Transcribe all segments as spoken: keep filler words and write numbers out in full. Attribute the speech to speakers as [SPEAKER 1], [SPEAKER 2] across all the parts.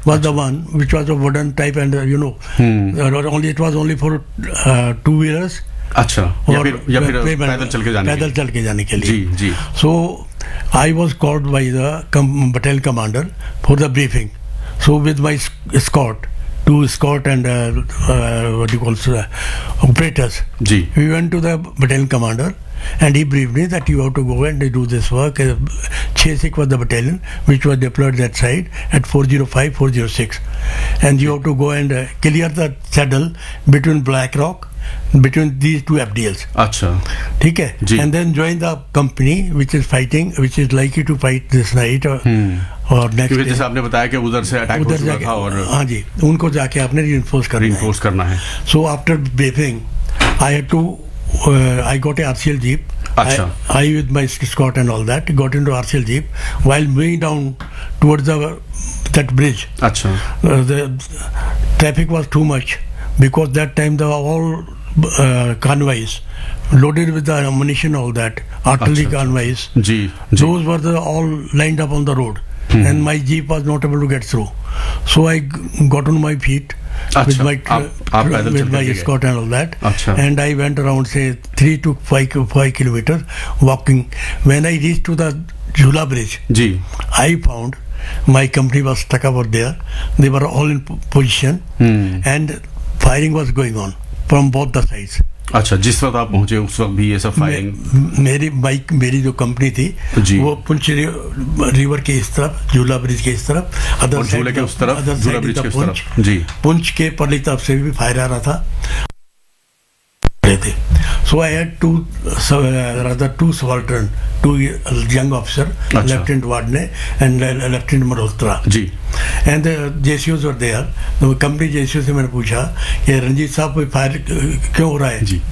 [SPEAKER 1] was the one which was a wooden type, and uh, you know, uh, only it was only for uh, two wheelers.
[SPEAKER 2] अच्छा, या फिर या फिर
[SPEAKER 1] payment-
[SPEAKER 2] पैदल चल के जाने
[SPEAKER 1] पैदल चल के जाने के
[SPEAKER 2] जी
[SPEAKER 1] लिए.
[SPEAKER 2] जी
[SPEAKER 1] So I was called by the com- battalion commander for the briefing. So with my esc- escort, two escort and uh, uh, what do you call uh, operators,
[SPEAKER 2] ji
[SPEAKER 1] we went to the battalion commander, and he briefed me that you have to go and do this work. Uh, Chesik was the battalion which was deployed that side at four oh five, four oh six, and you have to go and uh, clear the saddle between Black Rock, between these two F D Ls.
[SPEAKER 2] अच्छा
[SPEAKER 1] ठीक है,
[SPEAKER 2] जी.
[SPEAKER 1] and then join the company which is fighting, which is likely to fight this night or, or next
[SPEAKER 2] क्योंकि
[SPEAKER 1] day.
[SPEAKER 2] जैसे आपने बताया कि उधर से अटैक हो
[SPEAKER 1] उधर
[SPEAKER 2] चुका
[SPEAKER 1] जाके
[SPEAKER 2] था और
[SPEAKER 1] हाँ जी, उनको जाके आपने reinforce करना है.
[SPEAKER 2] reinforce करना है.
[SPEAKER 1] So after briefing, I had to, uh, I got a R C L jeep.
[SPEAKER 2] अच्छा.
[SPEAKER 1] I, I with my escort and all that got into R C L jeep while moving down towards the that bridge.
[SPEAKER 2] अच्छा
[SPEAKER 1] Uh, the traffic was too much because that time the all uh, convoys loaded with the ammunition, all that artillery
[SPEAKER 2] अच्छा.
[SPEAKER 1] convoys.
[SPEAKER 2] Ji ji
[SPEAKER 1] Those were the, all lined up on the road, and my jeep was not able to get through. So I g- got on my feet with
[SPEAKER 2] अच्छा,
[SPEAKER 1] my
[SPEAKER 2] आप- आप पैदल
[SPEAKER 1] with
[SPEAKER 2] चल
[SPEAKER 1] my
[SPEAKER 2] के गए?
[SPEAKER 1] escort and all that,
[SPEAKER 2] अच्छा.
[SPEAKER 1] and I went around say three to five five kilometers walking. When I reached to the Jhula bridge,
[SPEAKER 2] ji
[SPEAKER 1] I found my company was stuck over there. They were all in p- position, and firing was going on from both the sides.
[SPEAKER 2] अच्छा, जिस वक्त आप पहुंचे उस वक्त भी ये सब फायरिंग
[SPEAKER 1] मे- मेरी बाइक मेरी जो कंपनी थी
[SPEAKER 2] जी.
[SPEAKER 1] वो पुंछ रि- रिवर के इस तरफ, झूला ब्रिज के इस तरफ, अदर
[SPEAKER 2] और झूले के उस तरफ, झूला ब्रिज के उस तरफ. जी
[SPEAKER 1] पुंछ के परली तरफ से भी फायर आ रहा था रहे थे. So I had two, so, uh, rather two subaltern, two young officer,
[SPEAKER 2] अच्छा.
[SPEAKER 1] Lieutenant Wadne and uh, Lieutenant Malhotra.
[SPEAKER 2] Ji
[SPEAKER 1] And the J C Os were there. तो कंपनी J C O से मैंने पूछा कि रंजीत साहब कोई फायर क्यों हो रहा है?
[SPEAKER 2] जी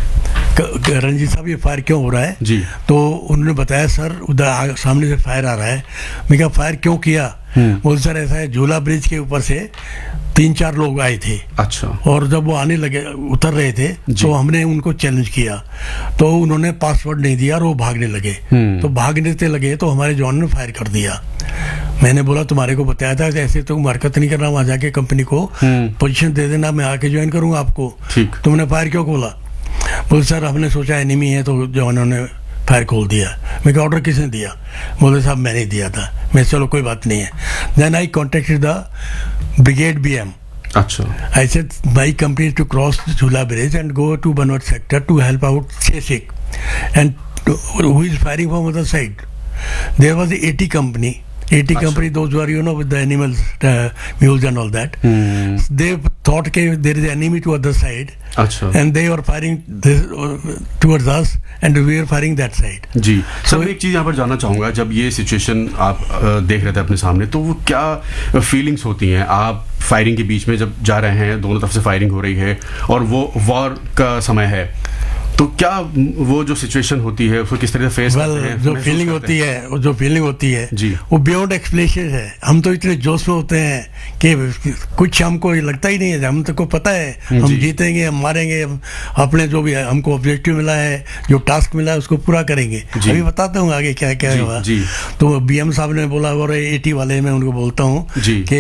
[SPEAKER 1] क- क- रंजीत साहब ये फायर क्यों हो रहा है?
[SPEAKER 2] जी
[SPEAKER 1] तो उन्होंने बताया सर उधर आ- सामने से फायर आ रहा है. मैं कहा फायर क्यों किया? बोल सर ऐसा है, झूला ब्रिज के ऊपर से तीन चार लोग आए थे,
[SPEAKER 2] अच्छा
[SPEAKER 1] और जब वो आने लगे उतर रहे थे तो हमने उनको चैलेंज किया, तो उन्होंने पासवर्ड नहीं दिया और वो भागने लगे. तो भागने से लगे तो हमारे जवान ने फायर कर दिया. मैंने बोला तुम्हारे को बताया था कि ऐसे तुम हरकत नहीं करना, वहां जाके कंपनी को पोजीशन दे देना, मैं आके ज्वाइन करूंगा आपको.
[SPEAKER 2] ठीक.
[SPEAKER 1] तुमने फायर क्यों खोला? बोल सर हमने सोचा एनिमी है तो जवानों ने फायर खोल दिया. मैं कहा ऑर्डर किसने दिया? बोले साहब मैंने दिया था. मैं चलो कोई बात नहीं है. Then I contacted the brigade B M.
[SPEAKER 2] अच्छा
[SPEAKER 1] I said my company is to cross the Jhula bridge and go to Banwat sector to help out Chesik, and who is firing from other side? There was the A T company. A T company, those who are you know with the animals, uh, mules and all that. They thought that there is an enemy to other side,
[SPEAKER 2] अच्छा
[SPEAKER 1] and they were firing this, uh, towards us, and we were firing that side.
[SPEAKER 2] Ji
[SPEAKER 1] So-
[SPEAKER 2] सब एक चीज यहाँ पर जानना चाहूंगा, जब ये सिचुएशन आप अ, देख रहे थे अपने सामने, तो वो क्या फीलिंग्स होती हैं? आप फायरिंग के बीच में जब जा रहे हैं, दोनों तरफ से फायरिंग हो रही है और वो वॉर का समय है, तो क्या वो जो सिचुएशन होती है उसको किस तरह से फेस
[SPEAKER 1] Well,
[SPEAKER 2] करते हैं?
[SPEAKER 1] जो
[SPEAKER 2] महसूस
[SPEAKER 1] फीलिंग
[SPEAKER 2] करते
[SPEAKER 1] होती है वो जो फीलिंग होती है
[SPEAKER 2] जी.
[SPEAKER 1] वो बियॉन्ड एक्सप्लेनेशन है. हम तो इतने जोश में होते हैं कि कुछ हमको लगता ही नहीं है. हम तो को पता है हम
[SPEAKER 2] जी.
[SPEAKER 1] जीतेंगे, हम मारेंगे, हम अपने जो भी है, हमको ऑब्जेक्टिव मिला है, जो टास्क मिला है उसको पूरा करेंगे.
[SPEAKER 2] जी.
[SPEAKER 1] अभी बताता हूँ आगे क्या क्या
[SPEAKER 2] जी,
[SPEAKER 1] हुआ.
[SPEAKER 2] जी.
[SPEAKER 1] तो बीएम साहब ने बोला, और एटी वाले मैं उनको बोलता हूँ
[SPEAKER 2] जी.
[SPEAKER 1] कि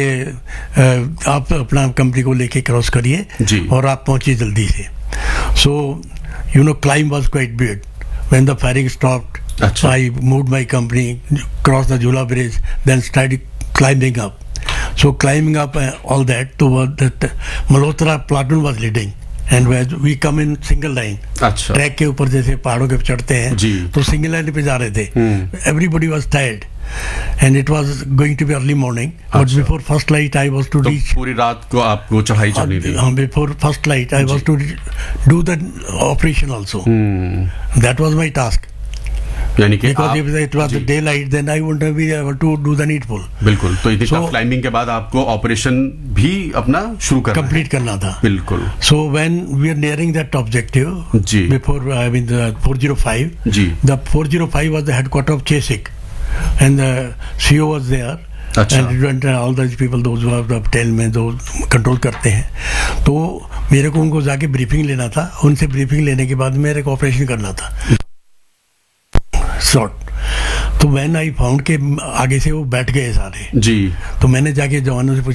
[SPEAKER 1] अ, आप अपना कंपनी को लेके क्रॉस करिए
[SPEAKER 2] जी.
[SPEAKER 1] और आप पहुंचिए जल्दी से. सो you know climb was quite big. When the firing stopped,
[SPEAKER 2] अच्छा.
[SPEAKER 1] I moved my company, crossed the Jhula bridge, then started climbing up. So climbing up uh, all that, to what that Malhotra platoon was leading, and where we come in single line.
[SPEAKER 2] अच्छा
[SPEAKER 1] track के ऊपर जैसे पहाड़ों के चढ़ते हैं
[SPEAKER 2] जी.
[SPEAKER 1] तो single line पे जा रहे थे. Everybody was tired, and it was going to be early morning. But
[SPEAKER 2] अच्छा.
[SPEAKER 1] before first light, I was to
[SPEAKER 2] तो
[SPEAKER 1] reach.
[SPEAKER 2] पूरी रात को आपको चढ़ाई चढ़नी थी.
[SPEAKER 1] Uh, before first light, I was to do the operation also. That was my task.
[SPEAKER 2] यानी कि
[SPEAKER 1] Because
[SPEAKER 2] आप,
[SPEAKER 1] if it was
[SPEAKER 2] ji,
[SPEAKER 1] daylight, then I wouldn't be able to do the needful.
[SPEAKER 2] बिल्कुल. तो इतनी
[SPEAKER 1] So-
[SPEAKER 2] टफ क्लाइंबिंग के बाद आपको operation भी अपना शुरू करना है.
[SPEAKER 1] Complete करना था.
[SPEAKER 2] बिल्कुल
[SPEAKER 1] So when we are nearing that objective,
[SPEAKER 2] ji.
[SPEAKER 1] before I mean the four oh five,
[SPEAKER 2] ji.
[SPEAKER 1] the four oh five was the headquarters of Chesik, and the C O was there.
[SPEAKER 2] अच्छा.
[SPEAKER 1] And it went, uh, all those people, those who have the hotel में जो control करते हैं, तो मेरे को उनको जाके ब्रीफिंग लेना था. उनसे ब्रीफिंग लेने के बाद मेरे को ऑपरेशन करना था. शॉर्ट. तो व्हेन आई फाउंड के आगे से वो बैठ गए सारे,
[SPEAKER 2] जी.
[SPEAKER 1] तो मैंने जाके जवानों से पूछा